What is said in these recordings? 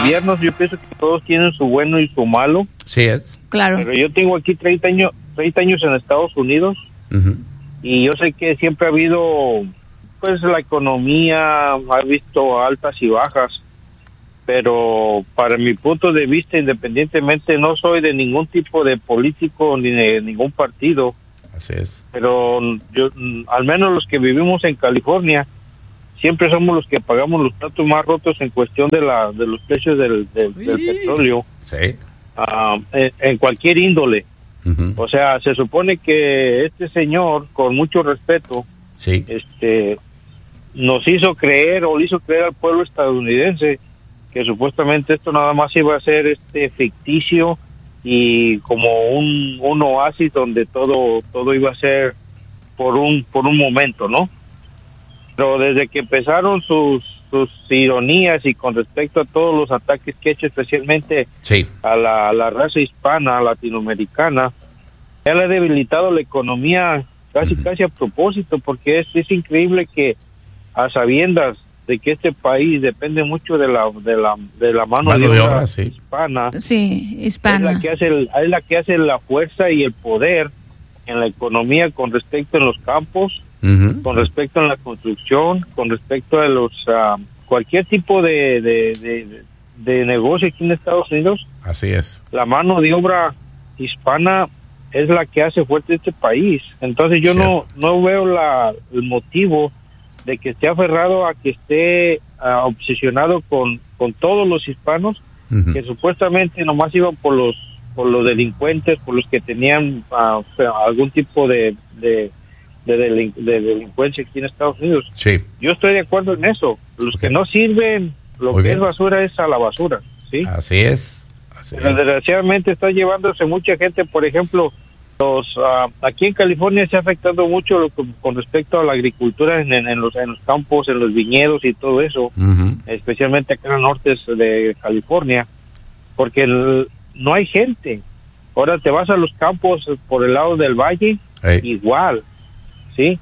gobiernos, yo pienso que todos tienen su bueno y su malo. Sí es. Claro. Pero yo tengo aquí 30 años en Estados Unidos, y yo sé que siempre ha habido, pues la economía ha visto altas y bajas, pero para mi punto de vista, independientemente, no soy de ningún tipo de político ni de ningún partido. Así es. Pero yo, al menos los que vivimos en California, siempre somos los que pagamos los platos más rotos en cuestión de los precios del petróleo. Sí. En cualquier índole. O sea, se supone que este señor, con mucho respeto, sí, nos hizo creer, o le hizo creer al pueblo estadounidense, que supuestamente esto nada más iba a ser ficticio y como un oasis donde todo iba a ser por un momento, ¿no? Pero desde que empezaron sus ironías y con respecto a todos los ataques que ha hecho, especialmente a la raza hispana, latinoamericana, él ha debilitado la economía casi a propósito, porque es increíble que, a sabiendas de que este país depende mucho de la mano de obra hispana. Sí, hispana. Es la que hace la fuerza y el poder en la economía con respecto a los campos, con respecto a la construcción, con respecto a los cualquier tipo de negocio aquí en Estados Unidos. Así es. La mano de obra hispana es la que hace fuerte este país. Entonces yo no veo el motivo de que esté aferrado a que esté obsesionado con todos los hispanos, que supuestamente nomás iban por los delincuentes, por los que tenían algún tipo de delincuencia aquí en Estados Unidos. Sí. Yo estoy de acuerdo en eso. Los que no sirven, lo que es basura es a la basura, ¿sí? Así es. Pero desgraciadamente está llevándose mucha gente. Por ejemplo, aquí en California se ha afectado mucho con respecto a la agricultura en los campos, en los viñedos y todo eso, especialmente acá en el norte de California, porque no hay gente. Ahora te vas a los campos por el lado del valle, igual, ¿sí?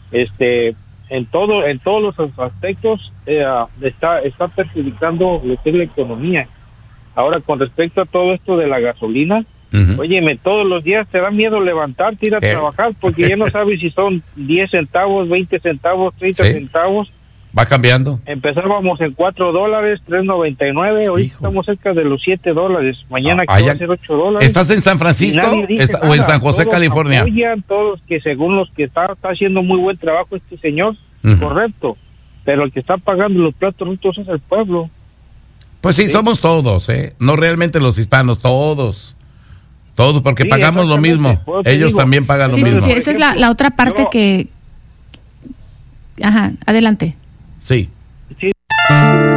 En todos los aspectos está perjudicando lo que es la economía. Ahora, con respecto a todo esto de la gasolina, óyeme, todos los días te da miedo levantarte, ir a trabajar, porque ya no sabes si son 10 centavos, 20 centavos, 30 centavos. Va cambiando. Empezábamos en $4, $3.99, ahorita estamos cerca de los $7. Mañana va a ser $8. ¿Estás en San Francisco o en San José, California? Apoyan todos, que según los que está haciendo muy buen trabajo este señor, correcto, pero el que está pagando los platos rotos es el pueblo. Pues sí, somos todos, no realmente los hispanos, todos, porque pagamos lo mismo, ellos también pagan lo mismo. Sí, esa es la otra parte que... Ajá, adelante. Sí.